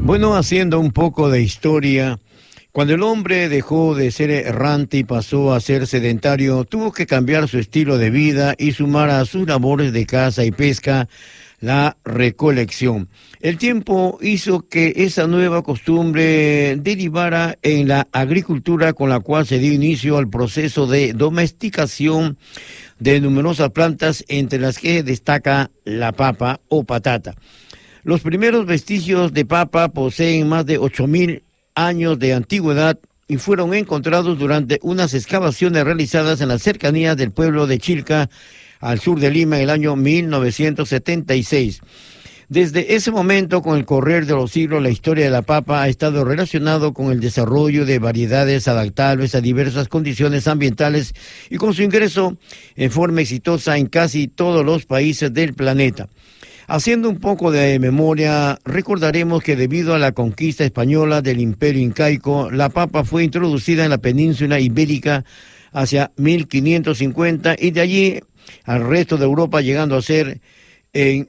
Bueno, haciendo un poco de historia, cuando el hombre dejó de ser errante y pasó a ser sedentario, tuvo que cambiar su estilo de vida y sumar a sus labores de caza y pesca la recolección. El tiempo hizo que esa nueva costumbre derivara en la agricultura, con la cual se dio inicio al proceso de domesticación de numerosas plantas, entre las que destaca la papa o patata. Los primeros vestigios de papa poseen más de 8.000 años de antigüedad y fueron encontrados durante unas excavaciones realizadas en las cercanías del pueblo de Chilca, al sur de Lima, en el año 1976. Desde ese momento, con el correr de los siglos, la historia de la papa ha estado relacionado con el desarrollo de variedades adaptables a diversas condiciones ambientales y con su ingreso en forma exitosa en casi todos los países del planeta. Haciendo un poco de memoria, recordaremos que debido a la conquista española del Imperio Incaico, la papa fue introducida en la península ibérica hacia 1550 y de allí al resto de Europa, llegando a ser en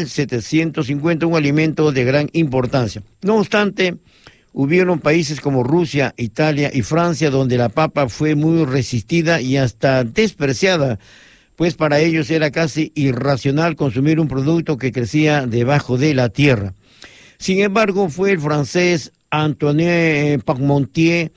1750 un alimento de gran importancia. No obstante, hubieron países como Rusia, Italia y Francia donde la papa fue muy resistida y hasta despreciada, pues para ellos era casi irracional consumir un producto que crecía debajo de la tierra. Sin embargo, fue el francés Antoine Parmentier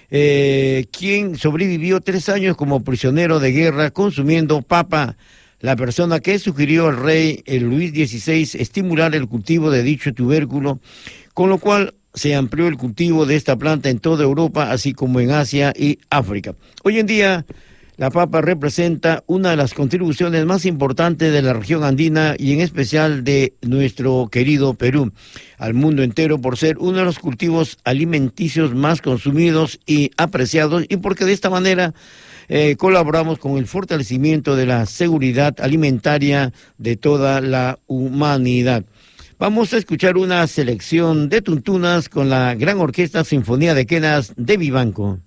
quien sobrevivió 3 años como prisionero de guerra consumiendo papa, la persona que sugirió al rey Luis XVI estimular el cultivo de dicho tubérculo, con lo cual se amplió el cultivo de esta planta en toda Europa, así como en Asia y África. Hoy en día, la papa representa una de las contribuciones más importantes de la región andina y en especial de nuestro querido Perú al mundo entero, por ser uno de los cultivos alimenticios más consumidos y apreciados, y porque de esta manera colaboramos con el fortalecimiento de la seguridad alimentaria de toda la humanidad. Vamos a escuchar una selección de tuntunas con la Gran Orquesta Sinfonía de Quenas de Vivanco.